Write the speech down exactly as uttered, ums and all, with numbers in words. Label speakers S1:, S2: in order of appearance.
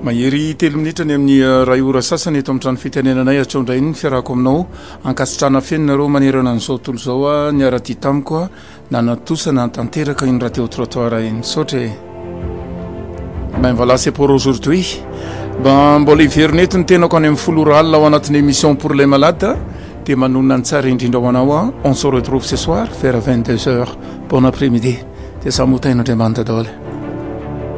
S1: mahery telo minitra ny amin'ny ray ora sasany eto amin'ny trano fitenenanay atraondray ny fiarako aminao ankasitrana fenina reo manerana n'izao tontolo izao a ny ara-tia tamiko a na natosana tanteraka iny raha teo trottoir iny saotra ben voilà c'est pour aujourd'hui ben mbola iverinety ny tenako any amin'ny folo ora alina ao anatin'ny émission pour les malades dia manonona ny tsara indrindra ho anao a on se retrouve ce soir vers vingt-deux heures bon après-midi dia samotaina andriamanitra daholo